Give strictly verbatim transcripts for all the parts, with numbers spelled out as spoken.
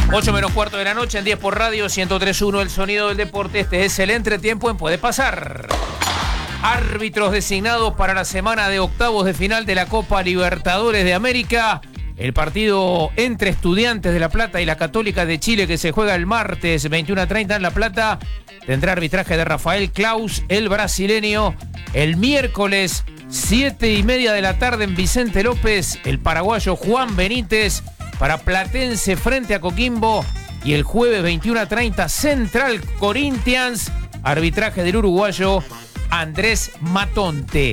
ocho menos cuarto de la noche en diez por radio, ciento tres punto uno, el sonido del deporte. Este es el entretiempo en Puede Pasar. Árbitros designados para la semana de octavos de final de la Copa Libertadores de América. El partido entre Estudiantes de La Plata y la Católica de Chile, que se juega el martes veintiuno a treinta en La Plata, tendrá arbitraje de Rafael Claus, el brasileño. El miércoles, siete y media de la tarde en Vicente López, el paraguayo Juan Benítez para Platense frente a Coquimbo. Y el jueves veintiuno a treinta, Central Corinthians, arbitraje del uruguayo Andrés Matonte.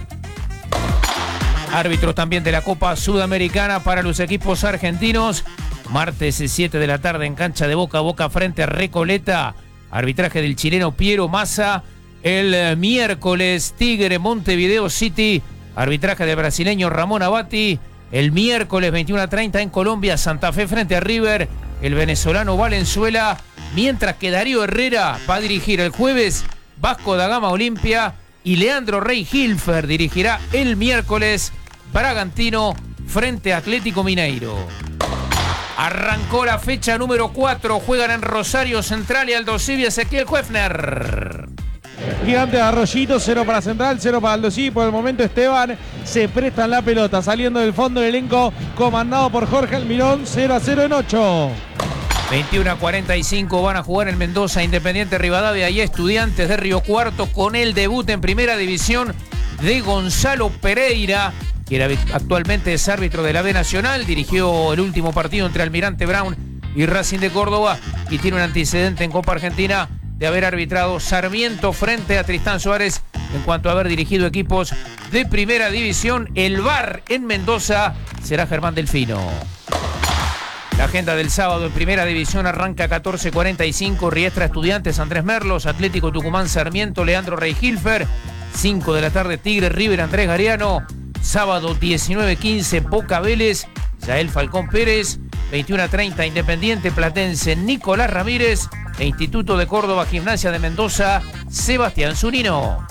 Árbitros también de la Copa Sudamericana para los equipos argentinos. Martes siete de la tarde en cancha de Boca a Boca frente a Recoleta. Arbitraje del chileno Piero Massa. El miércoles Tigre Montevideo City. Arbitraje del brasileño Ramón Abati. El miércoles veintiuno a treinta en Colombia, Santa Fe frente a River. El venezolano Valenzuela. Mientras que Darío Herrera va a dirigir el jueves Vasco da Gama Olimpia. Y Leandro Rey Hilfer dirigirá el miércoles Bragantino frente a Atlético Mineiro. Arrancó la fecha número cuatro. Juegan en Rosario Central y Aldo Civi, Ezequiel Huefner. Gigante Arroyito, cero para Central, cero para Aldo Civi. Por el momento Esteban se presta en la pelota. Saliendo del fondo del elenco comandado por Jorge Almirón, cero a cero en ocho. veintiuno a cuarenta y cinco van a jugar en Mendoza Independiente Rivadavia y Estudiantes de Río Cuarto, con el debut en primera división de Gonzalo Pereira, que actualmente es árbitro de la B Nacional. Dirigió el último partido entre Almirante Brown y Racing de Córdoba y tiene un antecedente en Copa Argentina de haber arbitrado Sarmiento frente a Tristán Suárez en cuanto a haber dirigido equipos de primera división. El V A R en Mendoza será Germán Delfino. La agenda del sábado en primera división arranca a catorce cuarenta y cinco. Riestra Estudiantes, Andrés Merlos, Atlético Tucumán Sarmiento, Leandro Rey Hilfer. cinco de la tarde Tigre River, Andrés Gariano. Sábado diecinueve quince Boca Vélez, Yael Falcón Pérez. veintiuno a treinta Independiente Platense, Nicolás Ramírez. E Instituto de Córdoba Gimnasia de Mendoza, Sebastián Zunino.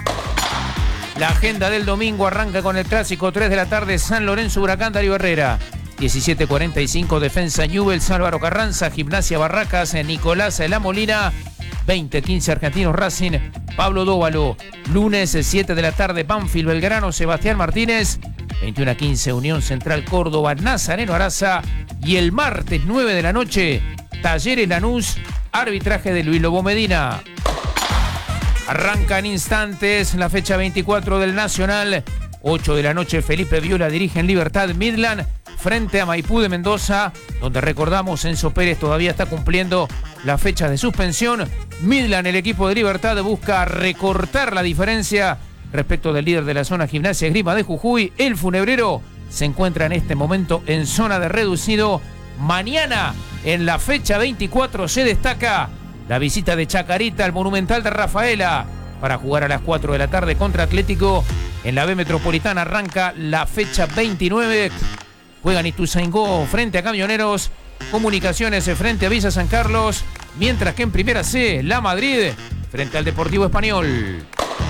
La agenda del domingo arranca con el clásico tres de la tarde San Lorenzo Huracán Darío Herrera. diecisiete cuarenta y cinco Defensa Newell's Álvaro Carranza, Gimnasia Barracas, Nicolás La Molina. veinte quince Argentinos Racing, Pablo Dóvalo. Lunes siete de la tarde Banfield Belgrano, Sebastián Martínez. veintiuno a quince Unión Central Córdoba, Nazareno Araza. Y el martes nueve de la noche Talleres Lanús, arbitraje de Luis Lobo Medina. Arranca en instantes la fecha veinticuatro del Nacional. ocho de la noche Felipe Viola dirige en Libertad Midland frente a Maipú de Mendoza, donde recordamos Enzo Pérez todavía está cumpliendo la fecha de suspensión. Midland, el equipo de Libertad, busca recortar la diferencia respecto del líder de la zona Gimnasia Esgrima de Jujuy. El Funebrero se encuentra en este momento en zona de reducido. Mañana, en la fecha veinticuatro, se destaca la visita de Chacarita al Monumental de Rafaela para jugar a las cuatro de la tarde contra Atlético. En la B Metropolitana arranca la fecha veintinueve. Juegan Ituzaingó frente a Camioneros, Comunicaciones frente a Villa San Carlos, mientras que en Primera C, La Madrid frente al Deportivo Español.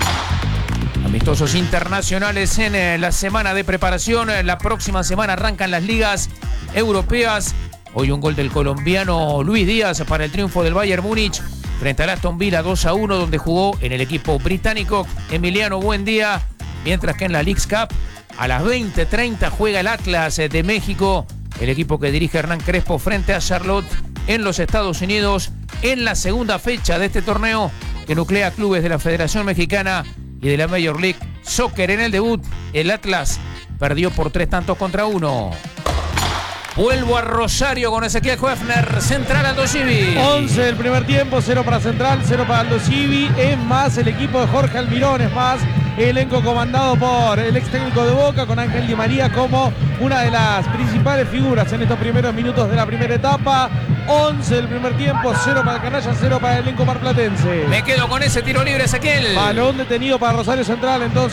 Amistosos internacionales en la semana de preparación. La próxima semana arrancan las ligas europeas. Hoy un gol del colombiano Luis Díaz para el triunfo del Bayern Múnich frente al Aston Villa dos a uno, donde jugó en el equipo británico Emiliano Buendía. Mientras que en la Leagues Cup a las veinte treinta juega el Atlas de México, el equipo que dirige Hernán Crespo frente a Charlotte en los Estados Unidos, en la segunda fecha de este torneo que nuclea clubes de la Federación Mexicana y de la Major League Soccer. En el debut, el Atlas perdió por tres tantos contra uno. Vuelvo a Rosario con Ezequiel Huefner. Central Aldo Civi. once del primer tiempo, cero para Central, cero para Aldo Civi. Es más el equipo de Jorge Almirón, es más elenco comandado por el ex técnico de Boca, con Ángel Di María como una de las principales figuras en estos primeros minutos de la primera etapa. once del primer tiempo, cero para el Canalla, cero para el elenco marplatense. Me quedo con ese tiro libre, Ezequiel. Balón detenido para Rosario Central, entonces.